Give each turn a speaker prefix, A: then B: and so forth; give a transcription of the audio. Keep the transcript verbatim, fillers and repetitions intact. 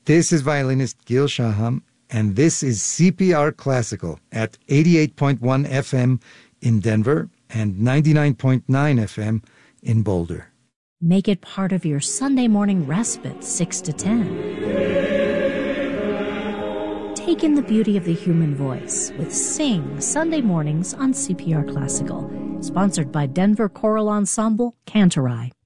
A: This is violinist Gil Shaham, and this is C P R Classical at eighty-eight point one F M in Denver and ninety-nine point nine F M in Boulder.
B: Make it part of your Sunday morning respite, six to ten. Take in the beauty of the human voice with Sing Sunday mornings on C P R Classical. Sponsored by Denver Choral Ensemble, Cantorai.